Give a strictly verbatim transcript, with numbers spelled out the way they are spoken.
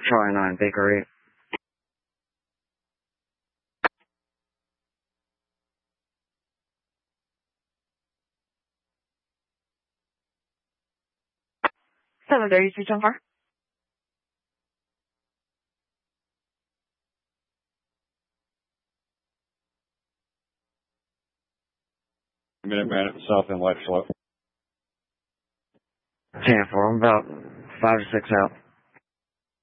Charlie nine Bakery. seven thirty-three John Car. Minuteman at the South End Light Slope. ten four, I'm about five or six out.